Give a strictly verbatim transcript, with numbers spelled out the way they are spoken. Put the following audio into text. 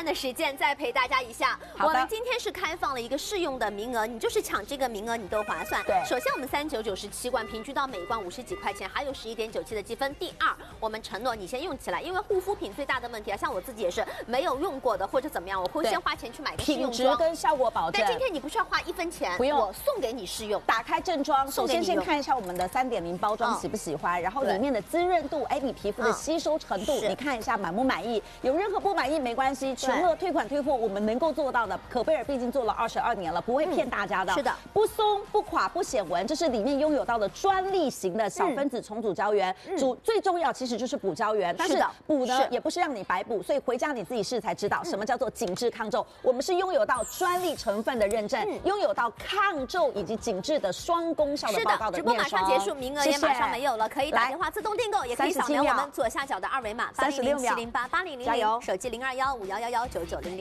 的时间再陪大家一下。我们今天是开放了一个试用的名额，你就是抢这个名额，你都划算。 对， 首先我们三九九十七罐，平均到每罐五十几块钱，还有十一点九七的积分。第二，我们承诺你先用起来，因为护肤品最大的问题啊，像我自己也是没有用过的或者怎么样，我会先花钱去买个试用装， 品质跟效果保证。 但今天你不需要花一分钱， 不用， 我送给你试用。 打开正装，首先先看一下我们的三点零包装喜不喜欢，然后里面的滋润度，哎，你皮肤的吸收程度，你看一下满不满意？有任何不满意没关系，全额退款退货，我们能够做到的。可贝尔毕竟做了二十二年了，不会骗大家的。是的，不松不垮不显纹，这是里面拥有到的专利型的小分子重组胶原。主最重要其实就是补胶原，但是补呢也不是让你白补，所以回家你自己试才知道什么叫做紧致抗皱。我们是拥有到专利成分的认证，拥有到抗皱以及紧致的双功效的报告的面霜。直播马上结束，名额也马上没有了，可以打电话自动订购，也可以扫描我们左下角的二维码八零零七零八八零零零，手机零二幺五幺幺幺九九零零。